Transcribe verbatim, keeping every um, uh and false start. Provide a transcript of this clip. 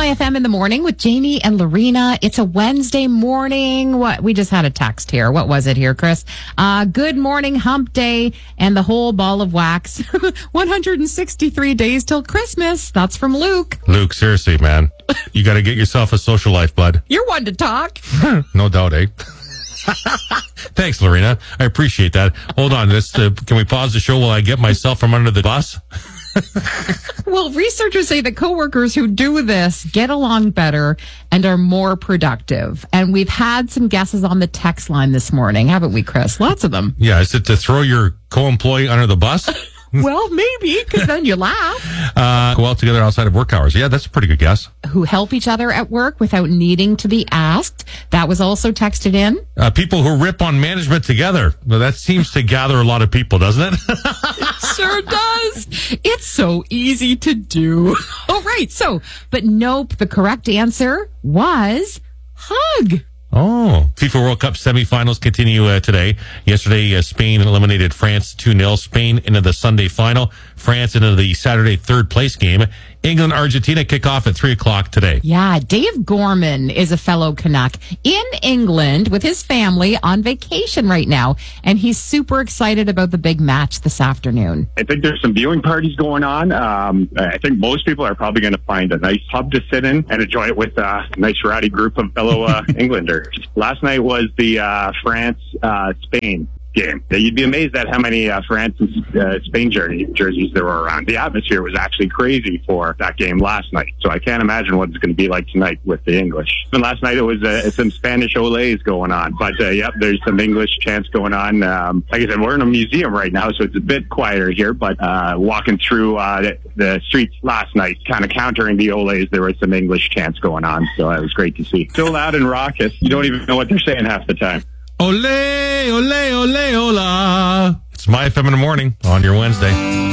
My F M in the morning with Jamie and Lorena. It's a Wednesday morning. What we just had a text here. What was it here, Chris? Uh, good morning, hump day, and the whole ball of wax. one hundred sixty-three days till Christmas. That's from Luke. Luke, seriously, man. You got to get yourself a social life, bud. You're one to talk. No doubt, eh? Thanks, Lorena. I appreciate that. Hold on. This, uh, can we pause the show while I get myself from under the bus? Well, researchers say that coworkers who do this get along better and are more productive. And we've had some guesses on the text line this morning, haven't we, Chris? Lots of them. Yeah, is it to throw your co-employee under the bus? Well, maybe, because then you laugh. Uh, go out together outside of work hours. Yeah, that's a pretty good guess. Who help each other at work without needing to be asked. That was also texted in. Uh, people who rip on management together. Well, that seems to gather a lot of people, doesn't it? It sure does. It's so easy to do. All right, so, but nope, the correct answer was hug. Oh, FIFA World Cup semifinals continue uh, today. Yesterday, uh, Spain eliminated France two nil. Spain into the Sunday final. France into the Saturday third place game. England, Argentina kick off at three o'clock today. Yeah, Dave Gorman is a fellow Canuck in England with his family on vacation right now, and he's super excited about the big match this afternoon. I think there's some viewing parties going on. Um, I think most people are probably going to find a nice pub to sit in and enjoy it with a nice rowdy group of fellow uh, Englanders. Last night was the uh, France-Spain uh, game. You'd be amazed at how many uh, France and uh, Spain jersey, jerseys there were around. The atmosphere was actually crazy for that game last night. So I can't imagine what it's going to be like tonight with the English. And last night it was uh, some Spanish Olays going on. But uh, yep, there's some English chants going on. Um, like I said, we're in a museum right now, so it's a bit quieter here. But uh, walking through uh, the, the streets last night, kind of countering the Olays, there was some English chants going on. So it was great to see. So loud and raucous, you don't even know what they're saying half the time. Ole, ole, ole, ola. It's My F M in the morning on your Wednesday.